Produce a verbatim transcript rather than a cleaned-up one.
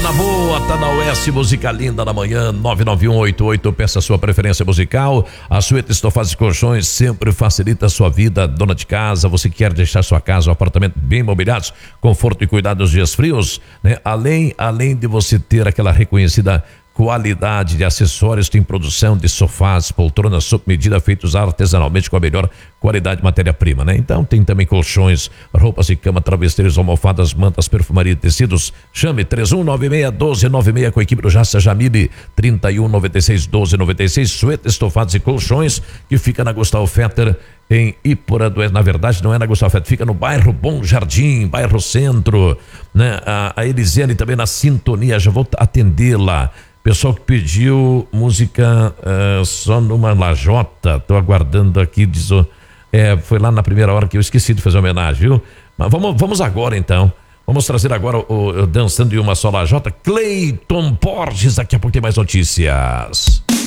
na boa, tá na Oeste, música linda na manhã, nove nove um oito oito, peça a sua preferência musical. A Suete Estofados e Colchões sempre facilita a sua vida, dona de casa, você quer deixar sua casa ou apartamento bem mobiliados, conforto e cuidado nos dias frios, né? Além, além de você ter aquela reconhecida qualidade de acessórios, tem produção de sofás, poltronas sob medida feitos artesanalmente com a melhor qualidade de matéria-prima, né? Então tem também colchões, roupas de cama, travesseiros, almofadas, mantas, perfumaria e tecidos. Chame três um nove seis, um dois nove seis com a equipe do Jassa Jamile, trinta e um, noventa e seis, doze, noventa e seis. Suete Estofados e Colchões, que fica na Gustavo Fetter, em Ípora do Oeste. Na verdade não é na Gustavo Fetter, fica no bairro Bom Jardim, bairro Centro, né? A, a Elisiane também na sintonia, já vou atendê-la. Pessoal que pediu música uh, só numa lajota, tô aguardando aqui, diz, é, foi lá na primeira hora que eu esqueci de fazer homenagem, viu? Mas vamos, vamos agora então, vamos trazer agora o, o Dançando em uma Só Lajota, Cleiton Borges, daqui a pouco tem mais notícias.